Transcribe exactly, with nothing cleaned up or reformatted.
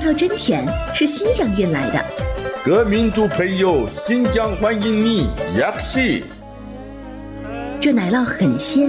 酪真甜，是新疆运来的。 各民族朋友，新疆欢迎你，雅克西。 这奶酪很鲜，